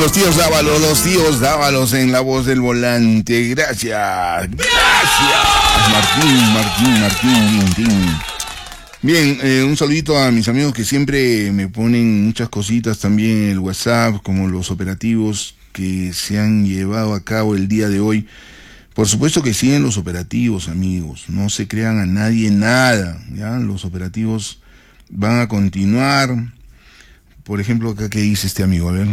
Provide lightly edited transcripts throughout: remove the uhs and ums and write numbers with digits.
Los tíos Dávalos en la voz del volante. Gracias. Martín. Bien, un saludito a mis amigos que siempre me ponen muchas cositas también en el WhatsApp, como los operativos que se han llevado a cabo el día de hoy. Por supuesto que siguen los operativos, amigos. No se crean a nadie nada, ¿ya? Los operativos van a continuar. Por ejemplo, acá, ¿qué dice este amigo? A ver,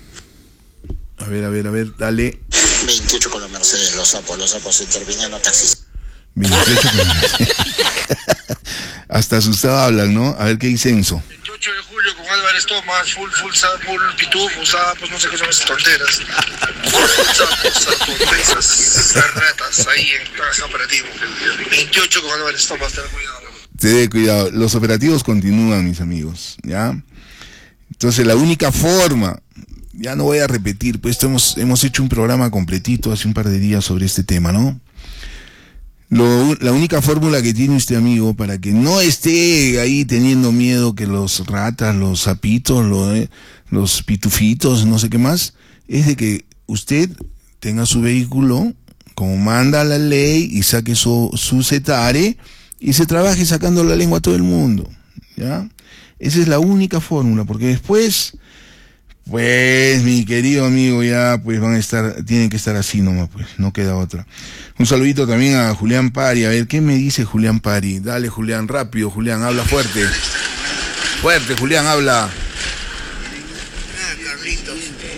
dale. 28 con los Mercedes, los sapos interviniendo taxis. 28 con los Mercedes. Hasta asustado hablan, ¿no? A ver qué dice Enzo. 28 de julio con Álvarez Tomás, full pitufo, sapos, no sé qué son esas tonteras. Sapos, mesas, ratas, ahí en caja operativo. 28 con Álvarez Tomás, ten cuidado. Ten cuidado, los operativos continúan, mis amigos, ¿ya? Entonces la única forma, ya no voy a repetir, pues hemos hecho un programa completito hace un par de días sobre este tema, ¿no? La única fórmula que tiene este amigo para que no esté ahí teniendo miedo que los ratas, los sapitos, los pitufitos, no sé qué más, es de que usted tenga su vehículo como manda la ley y saque su CETARE y se trabaje sacando la lengua a todo el mundo, ¿ya? Esa es la única fórmula, porque después, pues, mi querido amigo, ya, pues, tienen que estar así nomás, pues, no queda otra. Un saludito también a Julián Pari, a ver, ¿qué me dice Julián Pari? Dale, Julián, rápido, Julián, habla fuerte. Fuerte, Julián, habla. Carlitos,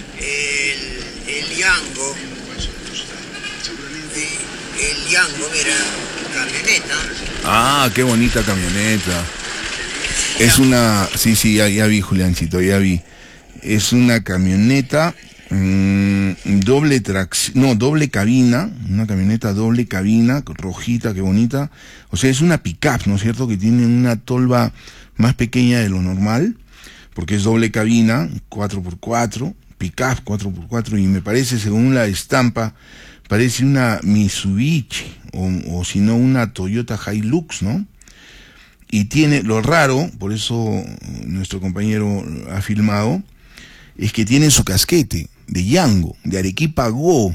el Yango, mira, camioneta. Ah, qué bonita camioneta. Es una, sí, ya vi, Juliancito, ya vi. Es una camioneta doble cabina, una camioneta doble cabina, rojita, qué bonita. O sea, es una pick-up, ¿no es cierto? Que tiene una tolva más pequeña de lo normal, porque es doble cabina, 4x4, pick-up 4x4, y me parece, según la estampa, parece una Mitsubishi, o si no, una Toyota Hilux, ¿no? Y tiene, lo raro, por eso nuestro compañero ha filmado, es que tiene su casquete de Yango, de Arequipa Go.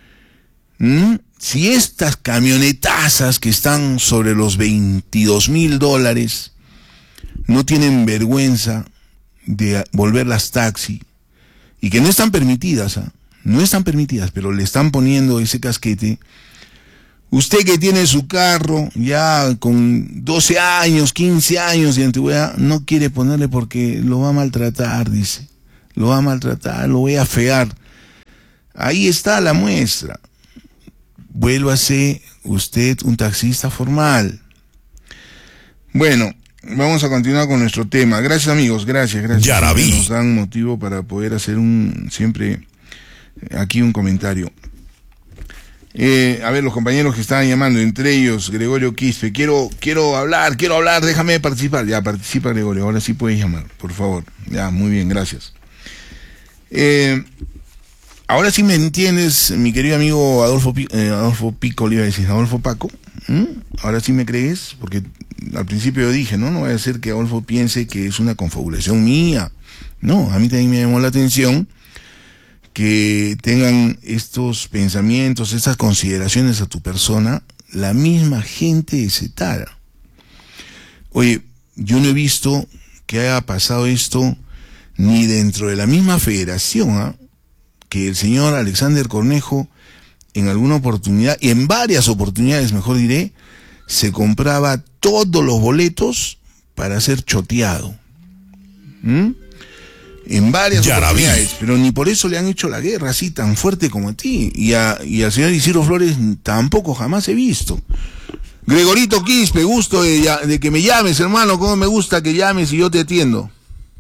Si estas camionetazas que están sobre los $22,000 no tienen vergüenza de volverlas taxi, y que no están permitidas, no están permitidas, pero le están poniendo ese casquete. Usted que tiene su carro ya con 12 años, 15 años de antigüedad, no quiere ponerle porque lo va a maltratar, dice. Lo va a maltratar, lo voy a afear. Ahí está la muestra. Vuélvase usted un taxista formal. Bueno, vamos a continuar con nuestro tema. Gracias, amigos, gracias. Yaraví. Nos dan motivo para poder hacer siempre aquí un comentario. A ver, los compañeros que estaban llamando, entre ellos Gregorio Quispe, quiero hablar, déjame participar. Ya, participa, Gregorio, ahora sí puedes llamar, por favor. Ya, muy bien, gracias. Ahora sí me entiendes, mi querido amigo Adolfo Pico, le iba a decir, Adolfo Paco. Ahora sí me crees, porque al principio yo dije, no vaya a ser que Adolfo piense que es una confabulación mía. No, a mí también me llamó la atención que tengan estos pensamientos, estas consideraciones a tu persona, la misma gente de CETARA. Oye, yo no he visto que haya pasado esto ni dentro de la misma federación, que el señor Alexander Cornejo en alguna oportunidad, y en varias oportunidades, mejor diré, se compraba todos los boletos para ser choteado. En varias oportunidades, pero ni por eso le han hecho la guerra así tan fuerte como a ti. Y al señor Isidro Flores tampoco jamás he visto. Gregorito Quispe, gusto de que me llames, hermano. Cómo me gusta que llames y yo te atiendo.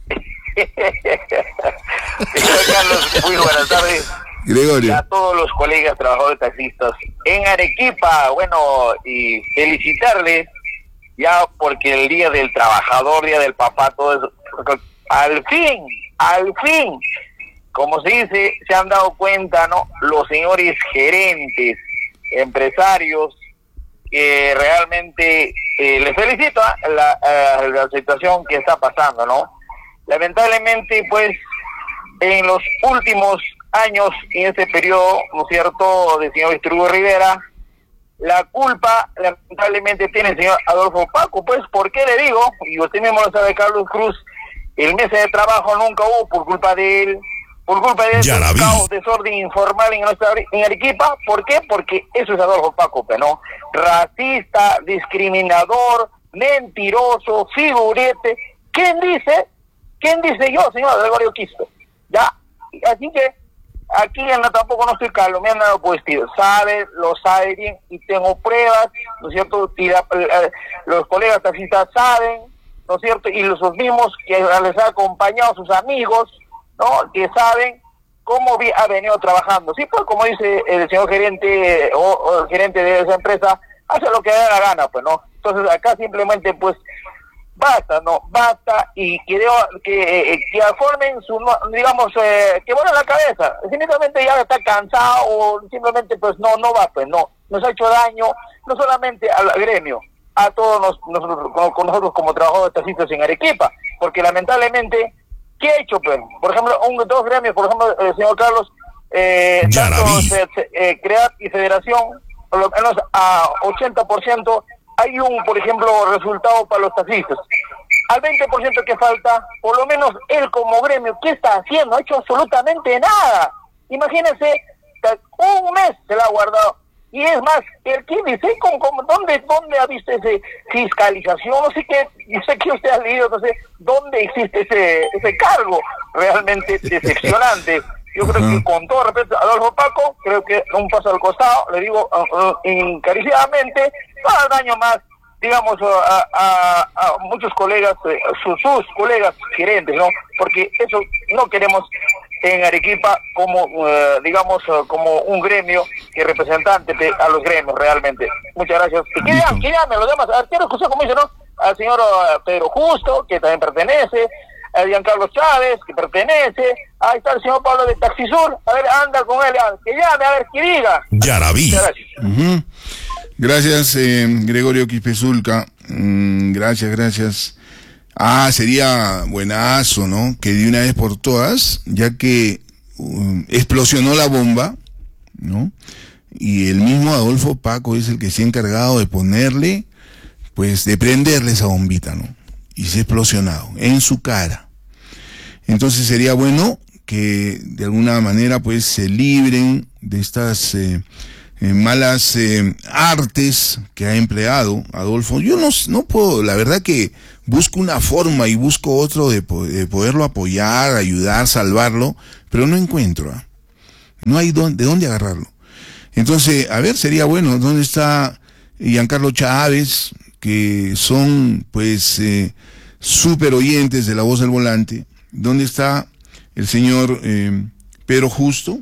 Señor Carlos, muy buenas tardes. Gregorio. A todos los colegas trabajadores taxistas en Arequipa, bueno, y felicitarles ya porque el Día del Trabajador, Día del Papá, todo eso, al fin, como se dice, se han dado cuenta, ¿no? Los señores gerentes, empresarios, que realmente les felicito la situación que está pasando, ¿no? Lamentablemente, pues, en los últimos años, en este periodo, ¿no es cierto?, del señor Víctor Hugo Rivera, la culpa lamentablemente tiene el señor Adolfo Paco. Pues, ¿por qué le digo? Y usted mismo lo sabe, Carlos Cruz, el mes de trabajo nunca hubo por culpa de él, caos, desorden informal en Arequipa. ¿Por qué? Porque eso es Adolfo Paco, ¿no? Racista, discriminador, mentiroso, figurete. ¿Quién dice? Yo, señor Gregorio Quisto. Ya, así que aquí tampoco no estoy calumniando, pues tío, lo sabe bien y tengo pruebas, ¿no es cierto? Los colegas taxistas saben, ¿no es cierto? Y los mismos que les ha acompañado sus amigos, ¿no?, que saben cómo ha venido trabajando. Sí, pues como dice el señor gerente o el gerente de esa empresa, hace lo que da la gana, pues, ¿no? Entonces acá simplemente, pues, basta, y que formen su, digamos, que vuelvan la cabeza. Simplemente ya está cansado o simplemente, pues, no va, pues, no. Nos ha hecho daño, no solamente al gremio, a todos nosotros como trabajadores taxistas en Arequipa, porque lamentablemente, ¿qué ha hecho, pues? Por ejemplo, dos gremios, por ejemplo, el señor Carlos, CREAT y Federación, por lo menos a 80%, hay por ejemplo, resultado para los taxistas. Al 20% que falta, por lo menos él como gremio, ¿qué está haciendo? No ha hecho absolutamente nada. Imagínense, un mes se la ha guardado. Y es más, el que dice, ¿dónde ha visto ese fiscalización? No sé qué usted ha leído, no sé dónde existe ese cargo realmente decepcionante. Yo creo que, con todo respeto a Adolfo Paco, creo que un paso al costado, le digo encarecidamente, no al daño más, digamos, a muchos colegas, sus colegas gerentes, ¿no? Porque eso no queremos en Arequipa como, digamos, como un gremio que representante a los gremios realmente. Muchas gracias. Y que llame los demás. Quiero escuchar, como dice, ¿no?, al señor Pedro Justo, que también pertenece, a Giancarlo Chávez, que pertenece, ahí está el señor Pablo de Taxisur, a ver, anda con él, que llame, a ver, que diga. Yaraví. Gracias. Gracias, Gregorio Quispesulca. Gracias. Sería buenazo, ¿no?, que de una vez por todas, ya que explosionó la bomba, ¿no?, y el mismo Adolfo Paco es el que se ha encargado de ponerle, pues, de prenderle esa bombita, ¿no?, y se ha explosionado en su cara. Entonces sería bueno que de alguna manera, pues, se libren de estas malas artes que ha empleado Adolfo. Yo no puedo, la verdad que busco una forma y busco otro de poderlo apoyar, ayudar, salvarlo, pero no encuentro. No hay de dónde agarrarlo. Entonces, a ver, sería bueno, ¿dónde está Giancarlo Chávez, que son, pues, súper oyentes de La Voz del Volante? ¿Dónde está el señor Pedro Justo?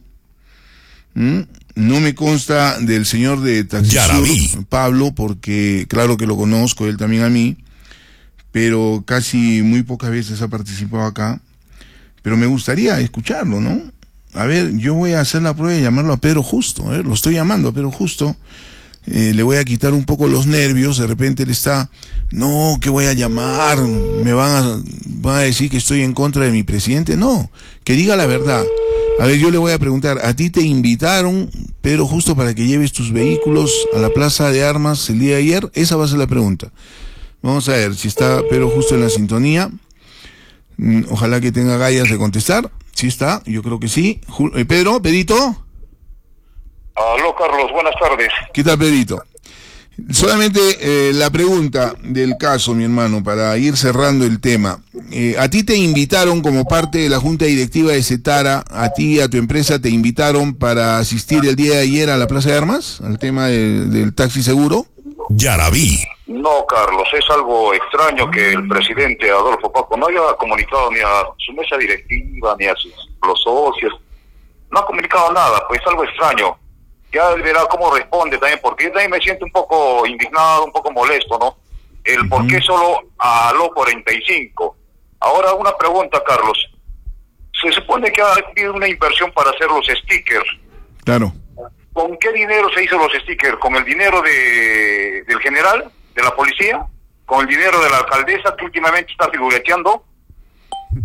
No me consta del señor de Taxisur, Pablo, porque claro que lo conozco, él también a mí, pero casi muy pocas veces ha participado acá. Pero me gustaría escucharlo, ¿no? A ver, yo voy a hacer la prueba de llamarlo a Pedro Justo. A ver, lo estoy llamando a Pedro Justo. Le voy a quitar un poco los nervios. De repente él está, no, que voy a llamar, me van a decir que estoy en contra de mi presidente. No, que diga la verdad. A ver, yo le voy a preguntar, ¿a ti te invitaron, Pedro Justo, para que lleves tus vehículos a la Plaza de Armas el día de ayer? Esa va a ser la pregunta. Vamos a ver si está Pedro Justo en la sintonía. Ojalá que tenga gallas de contestar. Sí está, yo creo que sí. Pedrito. Aló, Carlos, buenas tardes. ¿Qué tal, Pedrito? Solamente la pregunta del caso, mi hermano, para ir cerrando el tema. ¿A ti te invitaron como parte de la junta directiva de Cetara, a ti, a tu empresa, te invitaron para asistir el día de ayer a la Plaza de Armas, al tema del taxi seguro? Yaraví. No, Carlos, es algo extraño que el presidente Adolfo Paco no haya comunicado ni a su mesa directiva, ni a los socios. No ha comunicado nada, pues es algo extraño. Ya él verá cómo responde también, porque yo también me siento un poco indignado, un poco molesto, ¿no? El por qué solo a los 45. Ahora una pregunta, Carlos. Se supone que ha habido una inversión para hacer los stickers. Claro. ¿Con qué dinero se hizo los stickers? ¿Con el dinero del general, de la policía? ¿Con el dinero de la alcaldesa que últimamente está figureteando?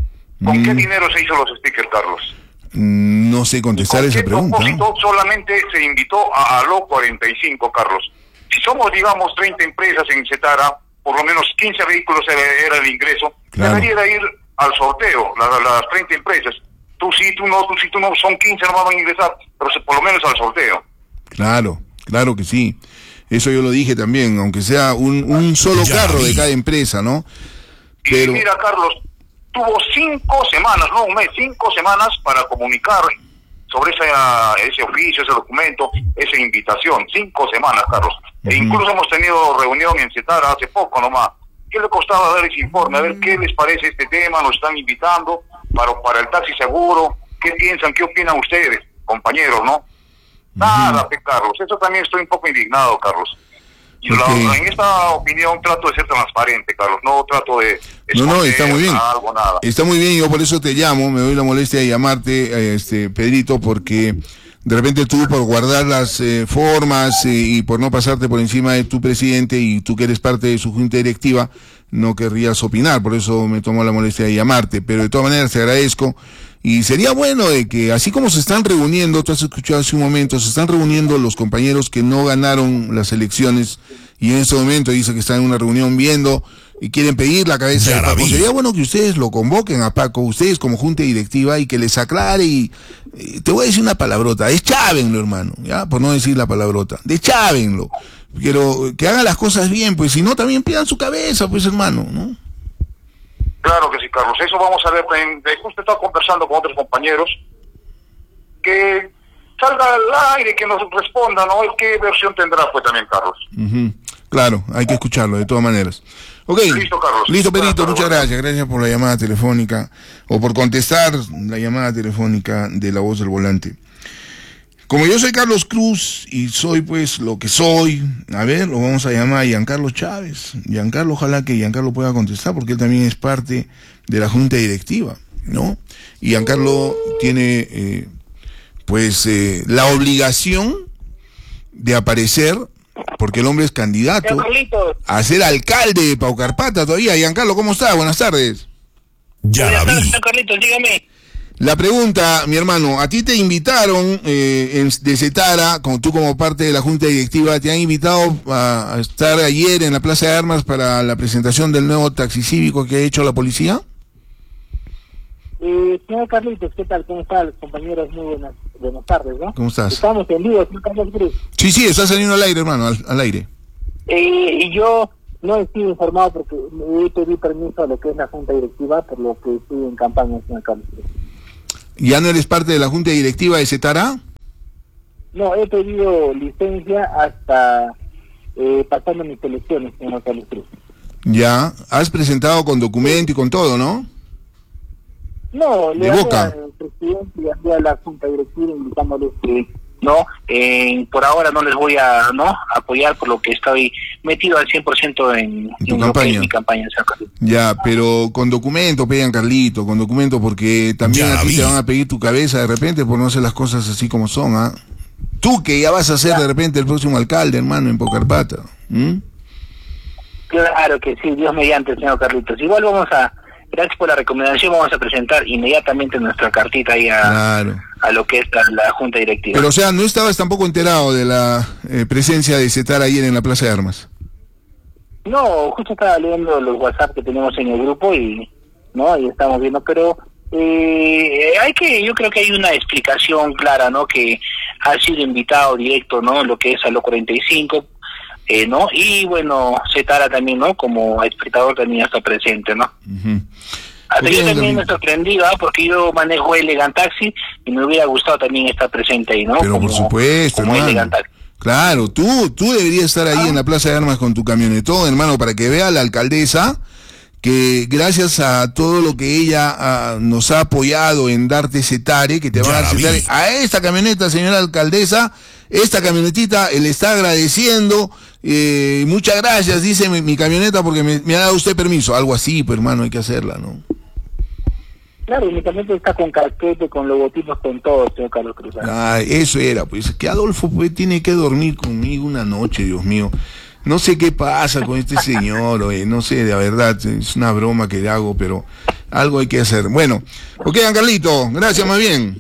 ¿Con qué dinero se hizo los stickers, Carlos? No sé contestar esa pregunta. ¿Con qué propósito solamente se invitó a Aló 45, Carlos? Si somos, digamos, 30 empresas en Cetara, por lo menos 15 vehículos era el ingreso, claro, debería ir al sorteo, las 30 empresas. Tú no, son 15, no van a ingresar, pero por lo menos al sorteo. Claro, claro que sí. Eso yo lo dije también, aunque sea un solo carro de cada empresa, ¿no? Pero... Y mira, Carlos, tuvo 5 semanas, no un mes, 5 semanas para comunicar sobre ese oficio, ese documento, esa invitación. 5 semanas, Carlos. E incluso hemos tenido reunión en Cetara hace poco nomás. ¿Qué le costaba dar ese informe? A ver qué les parece este tema, nos están invitando para el taxi seguro. ¿Qué piensan, qué opinan ustedes, compañeros, no? Nada, Carlos, eso también estoy un poco indignado, Carlos. Yo en esta opinión trato de ser transparente, Carlos, no trato de no, está muy bien. Algo, nada. Está muy bien, yo por eso te llamo, me doy la molestia de llamarte, Pedrito, porque de repente tú por guardar las formas y por no pasarte por encima de tu presidente y tú que eres parte de su junta directiva, no querrías opinar, por eso me tomó la molestia de llamarte, pero de todas maneras te agradezco. Y sería bueno de que, así como se están reuniendo, tú has escuchado hace un momento, se están reuniendo los compañeros que no ganaron las elecciones y en este momento dice que están en una reunión viendo y quieren pedir la cabeza de Paco. Sería bueno que ustedes lo convoquen a Paco, ustedes como junta directiva, y que les aclare y te voy a decir una palabrota, deschávenlo, hermano, ya, por no decir la palabrota, deschávenlo, pero que hagan las cosas bien, pues si no también pidan su cabeza, pues hermano, ¿no? Claro que sí, Carlos. Eso vamos a ver. Justo he estado conversando con otros compañeros. Que salga al aire, que nos responda, ¿no? ¿Qué versión tendrá, pues, también, Carlos? Claro, hay que escucharlo, de todas maneras. Ok. Listo, Carlos. Listo, Pedrito, muchas gracias. Gracias por la llamada telefónica, o por contestar la llamada telefónica de La Voz del Volante. Como yo soy Carlos Cruz y soy pues lo que soy, a ver, lo vamos a llamar a Giancarlo Chávez. Giancarlo, ojalá que Giancarlo pueda contestar porque él también es parte de la junta directiva, ¿no? Y Giancarlo tiene la obligación de aparecer porque el hombre es candidato a ser alcalde de Paucarpata todavía. Giancarlo, ¿cómo está? Buenas tardes. Ya la vi. Carlitos, dígame. La pregunta, mi hermano, a ti te invitaron de Cetara, tú como parte de la junta directiva, te han invitado a estar ayer en la Plaza de Armas para la presentación del nuevo taxi cívico que ha hecho la policía. Señor Carlitos, ¿qué tal? ¿Cómo están, compañeros? Muy buenas tardes, ¿no? ¿Cómo estás? Estamos en vivo, señor Carlos Cruz. Sí, estás saliendo al aire, hermano, al aire. Y yo no estoy informado porque me pedí permiso a lo que es la junta directiva, por lo que estoy en campaña, señor Carlos Cruz. ¿Ya no eres parte de la junta directiva de Cetara? No, he pedido licencia hasta pasando mis elecciones, señor Carlos Cruz. Ya, has presentado con documento y con todo, ¿no? No, le hablé al presidente y hablé a la junta directiva indicándoles que no, por ahora no les voy a apoyar, por lo que estoy metido al 100% en lo que es mi campaña. Ya, pero con documento, pegan Carlito, con documento, porque también a ti te van a pedir tu cabeza de repente por no hacer las cosas así como son, ¿ah? Tú que ya vas a ser de repente el próximo alcalde, hermano, en Paucarpata. Claro que sí, Dios mediante, señor Carlitos. Igual gracias por la recomendación, vamos a presentar inmediatamente nuestra cartita ahí a lo que es la junta directiva. Pero o sea, ¿no estabas tampoco enterado de la presencia de Cetara ayer en la Plaza de Armas? No, justo estaba leyendo los WhatsApp que tenemos en el grupo y estamos viendo, pero yo creo que hay una explicación clara, ¿no? Que ha sido invitado directo, ¿no? Lo que es a lo 45, ¿no? Y bueno, Cetara también, ¿no? Como espectador también está presente, ¿no? Hasta yo también me sorprendí, porque yo manejo Elegant Taxi y me hubiera gustado también estar presente ahí, ¿no? Pero por supuesto, como Elegant Taxi. Claro, tú deberías estar ahí en la Plaza de Armas con tu camionetón, hermano, para que vea la alcaldesa que gracias a todo lo que ella nos ha apoyado en darte Cetare, que te van a dar Cetare, a esta camioneta, señora alcaldesa, esta camionetita le está agradeciendo, muchas gracias, dice mi camioneta, porque me ha dado usted permiso, algo así, pues hermano, hay que hacerla, ¿no? Claro, mi camioneta está con carquete, con logotipos, con todo, señor Carlos Cruz. Eso era, pues, que Adolfo pues tiene que dormir conmigo una noche, Dios mío. No sé qué pasa con este señor, no sé, de verdad, es una broma que le hago, pero algo hay que hacer. Bueno, ok, Carlito, gracias más bien.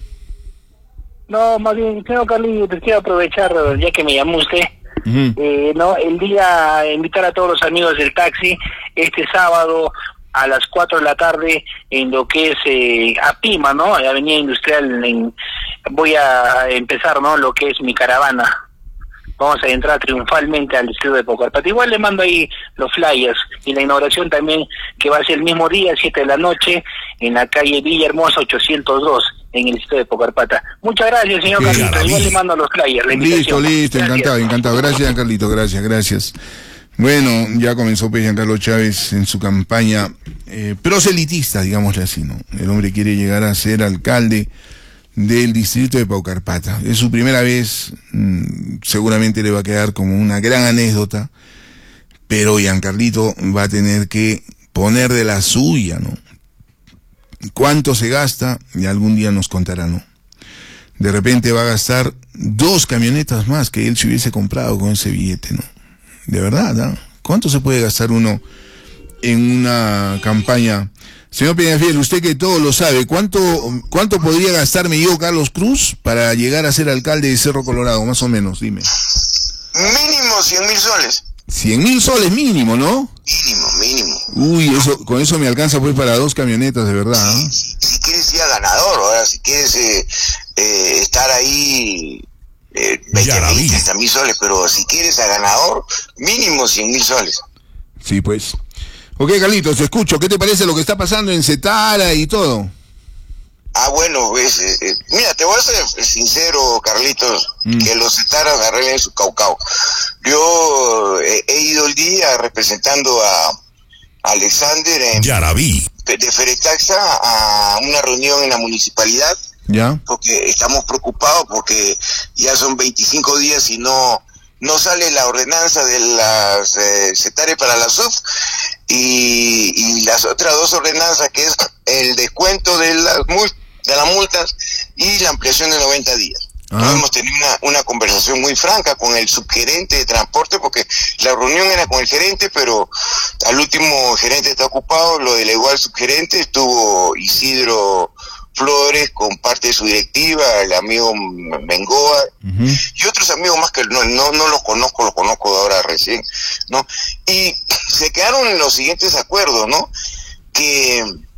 No, más bien, señor Carlitos, quiero aprovechar, ya que me llamó usted, no, el día, invitar a todos los amigos del taxi, este sábado a las 4 de la tarde, en lo que es Apima, ¿no? Avenida Industrial, voy a empezar, ¿no? Lo que es mi caravana. Vamos a entrar triunfalmente al distrito de Paucarpata. Igual le mando ahí los flyers y la inauguración también, que va a ser el mismo día, 7 de la noche, en la calle Villahermosa 802, en el distrito de Paucarpata. Muchas gracias, señor Carlitos. Igual le mando los flyers. Listo, gracias. encantado. Gracias, Carlito, gracias. Bueno, ya comenzó pues Giancarlo Chávez en su campaña proselitista, digámosle así, ¿no? El hombre quiere llegar a ser alcalde del distrito de Paucarpata. Es su primera vez, seguramente le va a quedar como una gran anécdota, pero Giancarlito va a tener que poner de la suya, ¿no? ¿Cuánto se gasta? Y algún día nos contará, ¿no? De repente va a gastar 2 camionetas más que él se hubiese comprado con ese billete, ¿no? De verdad, ¿no? ¿Cuánto se puede gastar uno en una campaña? Señor Peñafiel, usted que todo lo sabe, ¿cuánto podría gastarme yo, Carlos Cruz, para llegar a ser alcalde de Cerro Colorado, más o menos? Dime. Mínimo 100.000 soles. 100.000 soles mínimo, ¿no? Mínimo. Uy, con eso me alcanza pues para 2 camionetas, de verdad, ¿eh? Si quieres ir a ganador, ahora si quieres estar ahí 20.000, 30.000 soles, pero si quieres a ganador, mínimo 100.000 soles. Sí, pues. Ok, Carlitos, te escucho. ¿Qué te parece lo que está pasando en Setara y todo? Bueno, pues, mira, te voy a ser sincero, Carlitos, que los Setaras arreglen su caucao. Yo he ido el día representando a Alexander de Feretaxa a una reunión en la municipalidad. Ya. Porque estamos preocupados porque ya son 25 días y no sale la ordenanza de las Setare para la SUF y las otras 2 ordenanzas, que es el descuento de las multas y la ampliación de 90 días. Hemos tenido una conversación muy franca con el subgerente de transporte, porque la reunión era con el gerente, pero al último gerente está ocupado, lo delegó al subgerente, estuvo Isidro Flores con parte de su directiva, el amigo Bengoa y otros amigos más que no los conozco de ahora recién, ¿no? Y se quedaron en los siguientes acuerdos, ¿no? Que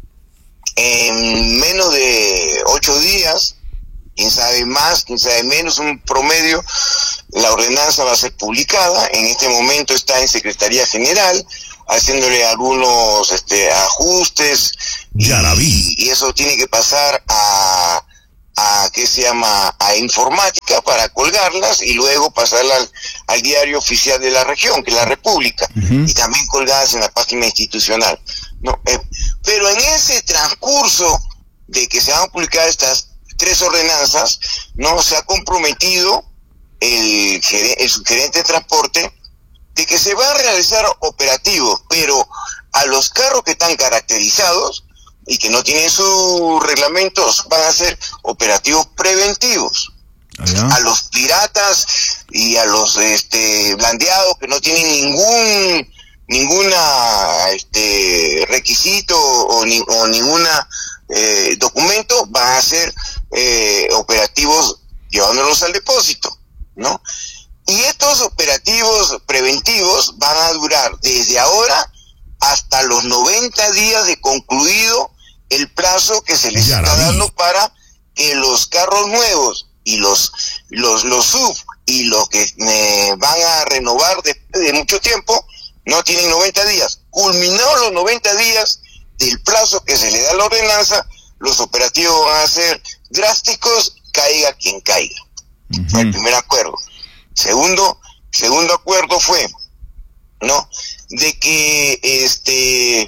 en menos de 8 días, quién sabe más, quién sabe menos, un promedio, la ordenanza va a ser publicada. En este momento está en Secretaría General, haciéndole algunos ajustes, y eso tiene que pasar a ¿qué se llama? A informática para colgarlas y luego pasarlas al diario oficial de la región, que es la República, y también colgadas en la página institucional, ¿no? Pero en ese transcurso de que se van a publicar estas 3 ordenanzas, no se ha comprometido el subgerente de transporte de que se va a realizar operativos, pero a los carros que están caracterizados y que no tienen sus reglamentos van a ser operativos preventivos. A los piratas y a los blandeados que no tienen ninguna requisito o ninguna documento, van a ser operativos llevándolos al depósito, ¿no? Y estos operativos preventivos van a durar desde ahora hasta los 90 días de concluido el plazo que se les está dando para que los carros nuevos y los SUV y los que van a renovar después de mucho tiempo no tienen 90 días. Culminados los 90 días del plazo que se le da a la ordenanza, los operativos van a ser drásticos, caiga quien caiga. Fue el primer acuerdo. Segundo acuerdo fue, ¿no?, de que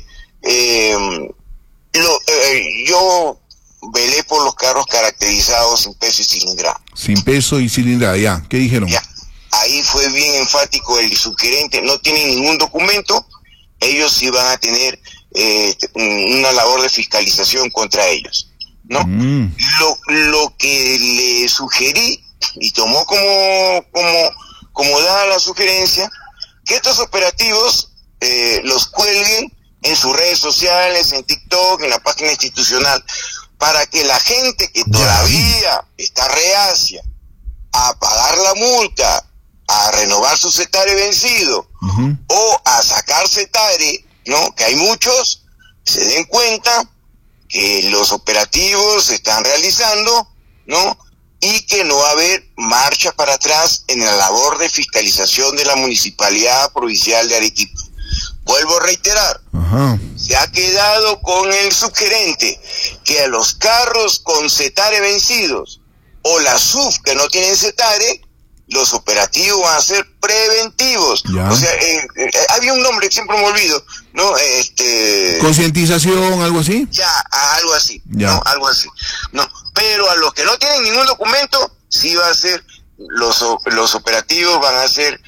yo velé por los carros caracterizados sin peso y cilindrada. Sin peso y cilindrada, ya. ¿Qué dijeron? Ya. Ahí fue bien enfático el subgerente, no tienen ningún documento, ellos sí van a tener una labor de fiscalización contra ellos, ¿no? Lo que le sugerí y tomó como dada la sugerencia que estos operativos los cuelguen en sus redes sociales, en TikTok, en la página institucional, para que la gente que todavía está reacia a pagar la multa, a renovar su cetare vencido, o a sacar cetare, ¿no? Que hay muchos, se den cuenta que los operativos se están realizando, ¿no? Y que no va a haber marcha para atrás en la labor de fiscalización de la Municipalidad Provincial de Arequipa. Vuelvo a reiterar, se ha quedado con el sugerente que a los carros con cetare vencidos o la SUF que no tienen cetare, los operativos van a ser preventivos. O sea, había un nombre que siempre me olvido, ¿no? ¿Concientización, algo así? Algo así, ¿no? Algo así, ¿no? Pero a los que no tienen ningún documento, sí va a ser, los operativos van a ser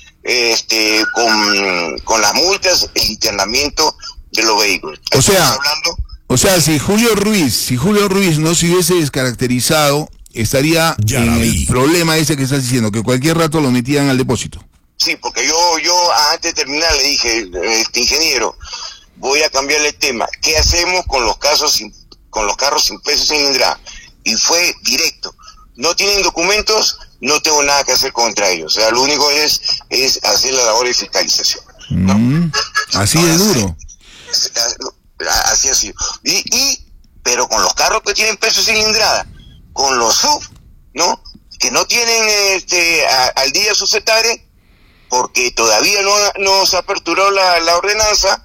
con las multas, el internamiento de los vehículos. O sea, si Julio Ruiz no se hubiese descaracterizado, estaría en el problema ese que estás diciendo, que cualquier rato lo metían al depósito. Sí, porque yo antes de terminar le dije, ingeniero, voy a cambiarle el tema. ¿Qué hacemos con los carros sin peso sin cilindrada? Y fue directo. No tienen documentos, no tengo nada que hacer contra ellos. O sea, lo único es hacer la labor de fiscalización, ¿no? Así de duro. Así ha sido. Pero con los carros que tienen peso cilindrada, con los SUV, ¿no? Que no tienen al día su cetare, porque todavía no se aperturó la ordenanza,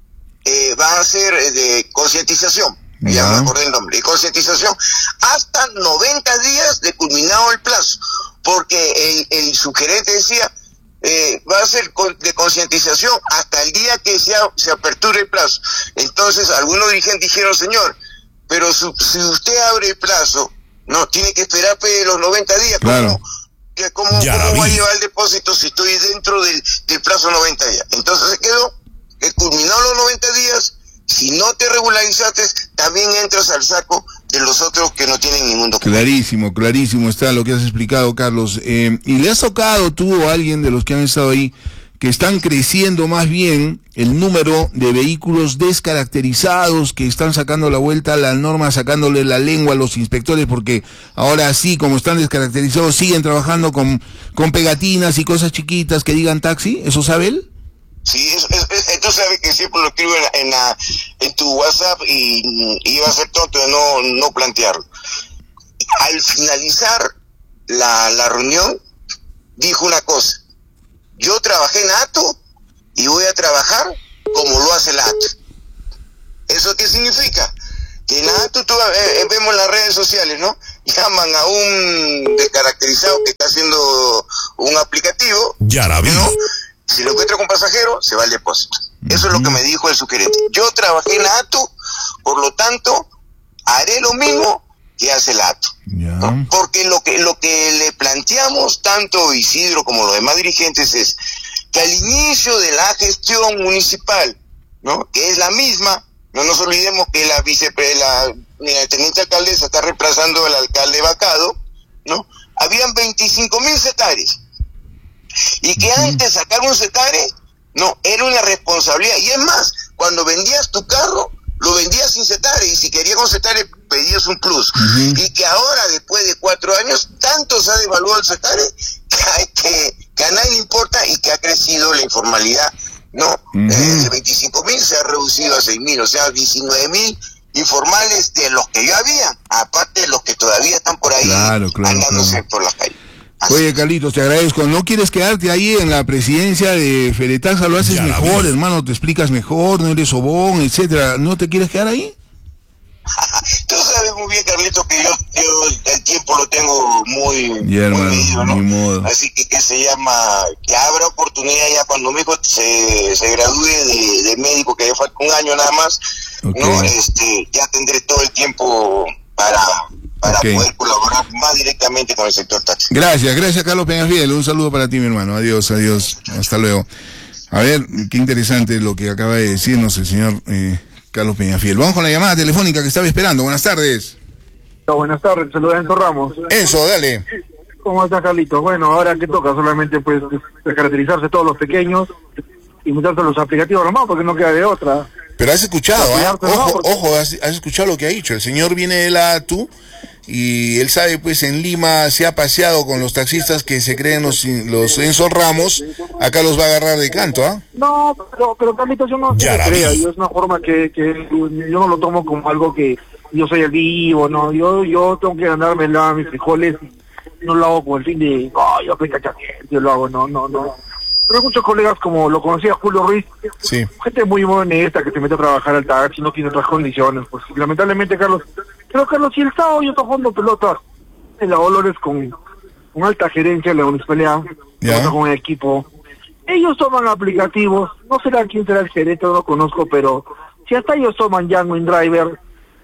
va a ser de concientización. Ya me acordé el nombre, de concientización, hasta 90 días de culminado el plazo, porque el sugerente decía, va a ser de concientización hasta el día que se aperture el plazo. Entonces algunos dirigentes dijeron, señor, pero si usted abre el plazo, no, tiene que esperar los 90 días. Claro. ¿Cómo va a llevar el depósito si estoy dentro del plazo 90 días? Entonces se quedó, que culminó los 90 días, si no te regularizaste, también entras al saco de los otros que no tienen ningún documento. Clarísimo está lo que has explicado, Carlos. ¿Y le has tocado tú o alguien de los que han estado ahí que están creciendo más bien el número de vehículos descaracterizados que están sacando la vuelta a la norma, sacándole la lengua a los inspectores, porque ahora sí, como están descaracterizados, siguen trabajando con pegatinas y cosas chiquitas que digan taxi? ¿Eso sabe él? Sí, tú sabes que siempre lo escribo en tu WhatsApp y iba a ser tonto de no plantearlo. Al finalizar la reunión, dijo una cosa: yo trabajé en ATO y voy a trabajar como lo hace la ATO. ¿Eso qué significa? Que en la ATO vemos en las redes sociales, ¿no? Llaman a un descaracterizado que está haciendo un aplicativo, ¿no? Si lo encuentra con pasajero, se va al depósito. Eso es lo que me dijo el sugerente. Yo trabajé en la ATO, por lo tanto, haré lo mismo que hace la ATO. ¿No? Porque lo que le planteamos, tanto Isidro como los demás dirigentes, es que al inicio de la gestión municipal, ¿no? Que es la misma, no nos olvidemos que la teniente alcaldesa está reemplazando al alcalde vacado, ¿no? Habían 25.000 cetares. Y que antes sacar un cetare, no, era una responsabilidad. Y es más, cuando vendías tu carro, lo vendías sin cetare, y si querías con cetare, pedías un plus. Y que ahora, después de 4 años, tanto se ha devaluado el cetare, que a nadie le importa, y que ha crecido la informalidad, ¿no? De 25.000 se ha reducido a 6.000, o sea, 19.000 informales de los que ya había, aparte de los que todavía están por ahí, andándose por las calles. Oye, Carlitos, te agradezco. ¿No quieres quedarte ahí en la presidencia de Feretaxa? Lo haces mejor, hermano, te explicas mejor, no eres sobón, etcétera. ¿No te quieres quedar ahí? Tú sabes muy bien, Carlitos, que yo el tiempo lo tengo muy hermano, medido, ¿no? Ni modo. Así que se llama, que habrá oportunidad ya cuando mi hijo se gradúe de médico, que le falta un año nada más, ¿no? Ya tendré todo el tiempo para poder colaborar más directamente con el sector taxi. Gracias Carlos Peñafiel, un saludo para ti, mi hermano. Adiós, hasta luego. A ver, qué interesante lo que acaba de decirnos el señor Carlos Peñafiel. Vamos con la llamada telefónica que estaba esperando. Buenas tardes. Buenas tardes, saludos a Enzo Ramos. Enzo, dale. ¿Cómo está, Carlitos? Bueno, ahora que toca solamente pues caracterizarse todos los pequeños y mudarse los aplicativos nomás, porque no queda de otra. Pero has escuchado, Porque... ojo, has escuchado lo que ha dicho. El señor viene de la ATU y él sabe, pues en Lima se ha paseado con los taxistas que se creen los Enzo Ramos. Acá los va a agarrar de canto, ¿ah? No, pero Carlitos, yo no creo. Es una forma que yo no lo tomo como algo que yo soy el vivo, no. Yo tengo que ganarme mis frijoles. No lo hago con el fin de, yo soy cachacien, yo lo hago, no. Pero hay muchos colegas, como lo conocía Julio Ruiz, sí, gente muy honesta que se mete a trabajar al taxi, no tiene otras condiciones, pues lamentablemente, Carlos, si el sábado yo estoy jugando pelotas en la Dolores con alta gerencia de la Unispelea, con el equipo, ellos toman aplicativos, no será quién será el gerente, no lo conozco, pero si hasta ellos toman Django InDriver,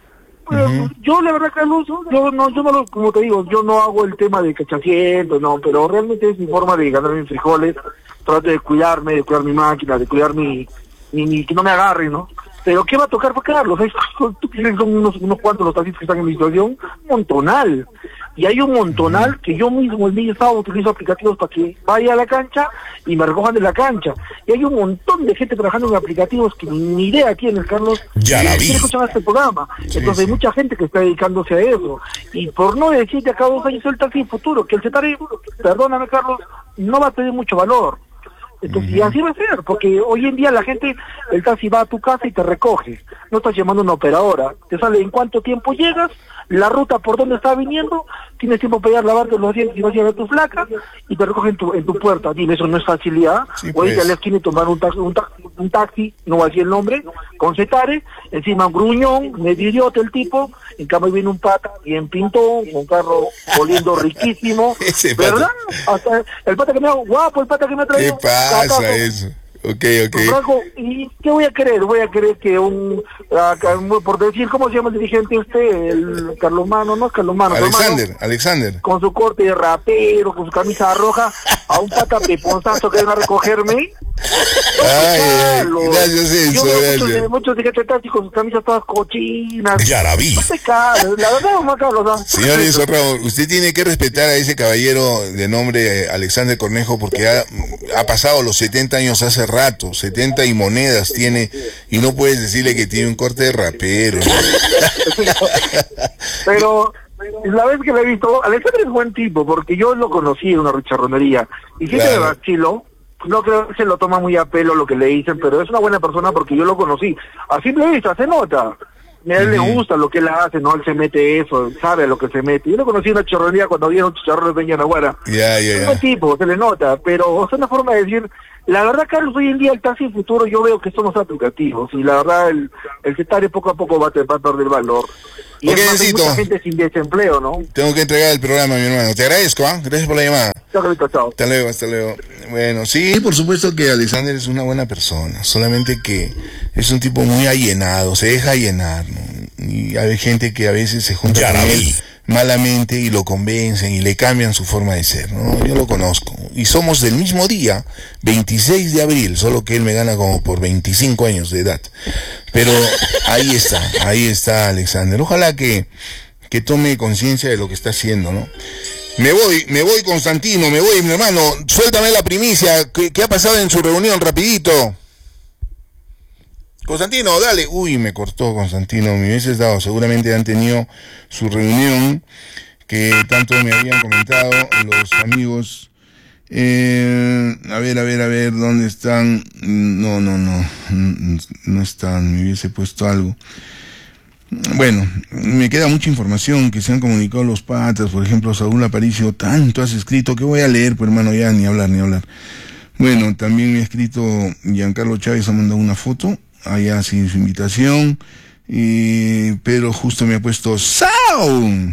yo la verdad, Carlos, yo no lo, como te digo, yo no hago el tema de cachaciento, no, pero realmente es mi forma de ganar mis frijoles. Trato de cuidar mi máquina, de cuidar mi que no me agarre, ¿no? Pero ¿qué va a tocar para Carlos? ¿Tú crees que son unos cuantos los taxistas que están en mi situación? Montonal. Y hay un montonal que yo mismo el día sábado utilizo aplicativos para que vaya a la cancha y me recojan de la cancha. Y hay un montón de gente trabajando en aplicativos que ni idea tiene, Carlos. Ya la vi. Escuchan este programa. Sí, entonces hay mucha gente que está dedicándose a eso. Y por no decir que a cada 2 años el taxi futuro, que el CETARE, perdóname, Carlos, no va a tener mucho valor. Entonces, y así va a ser, porque hoy en día la gente, el taxi va a tu casa y te recoge, no estás llamando a una operadora, te sale en cuánto tiempo llegas, la ruta por donde estás viniendo, tienes tiempo para ir a lavarte los dientes y vas a llevar tu flaca, y te recogen en tu puerta. Dime, eso no es facilidad. Sí, o ir a la esquina y tomar un taxi, no va a decir el nombre, con CETARE, encima un gruñón, medio idiota el tipo, en cambio viene un pata bien pintón, con carro oliendo riquísimo, ¿verdad? Hasta el pata que me ha guapo, el pata que me ha traído. ¿Qué pasa eso? Okay. ¿Y qué voy a querer? Voy a querer que por decir, ¿cómo se llama el dirigente usted? El Carlomano, ¿no? Carlomano. Alexander. Con su corte de rapero, con su camisa roja, a un pata peponzazo que venga a recogerme. Gracias, Enzo, gracias. Muchos dirigentes tácticos con sus camisas todas cochinas. Ya la vi. No te caes, la verdad, Juan Carlos. Señor Enzo Ramos, usted tiene que respetar a ese caballero de nombre Alexander Cornejo, porque ha pasado los 70 años hace rato, 70 y monedas tiene, y no puedes decirle que tiene un corte de rapero. Pero la vez que lo he visto, Alexander es buen tipo, porque yo lo conocí en una richarronería, y si se vacilo, no creo que se lo toma muy a pelo lo que le dicen, pero es una buena persona porque yo lo conocí. A simple vista, se nota. A él le gusta lo que él hace, ¿no? Él se mete eso, sabe a lo que se mete. Yo lo conocí en una chicharronería cuando había un chicharrón de Ñanaguara. Es buen tipo, se le nota, pero es una forma de decir... La verdad, Carlos, hoy en día el taxi futuro yo veo que somos aplicativos y la verdad el CETARE poco a poco va a perder valor. Y es más, hay mucha gente sin desempleo, ¿no? Tengo que entregar el programa, mi hermano. Te agradezco, Gracias por la llamada. Chao. Hasta luego. Bueno, sí, por supuesto que Alexander es una buena persona, solamente que es un tipo muy allenado, se deja llenar, ¿no? Y hay gente que a veces se junta con él malamente y lo convencen y le cambian su forma de ser, ¿no? Yo lo conozco. Y somos del mismo día, 26 de abril, solo que él me gana como por 25 años de edad. Pero ahí está Alexander. Ojalá que tome conciencia de lo que está haciendo, ¿no? Me voy Constantino, mi hermano. Suéltame la primicia. ¿Qué ha pasado en su reunión, rapidito? Constantino, dale. Uy, me cortó Constantino, me hubieses dado. Seguramente han tenido su reunión que tanto me habían comentado los amigos. A ver, ¿dónde están? No están, me hubiese puesto algo. Bueno, me queda mucha información que se han comunicado los patas, por ejemplo, Saúl Aparicio, tanto has escrito que voy a leer, pues hermano, ya ni hablar. Bueno, también me ha escrito Giancarlo Chávez, ha mandado una foto, allá sin su invitación, y Pedro justo me ha puesto ¡Sound!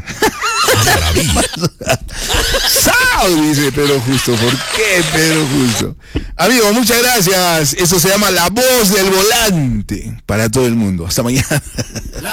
¡Sound! Dice Pedro Justo. ¿Por qué Pedro Justo? Amigos, muchas gracias. Eso se llama La Voz del Volante para todo el mundo. Hasta mañana.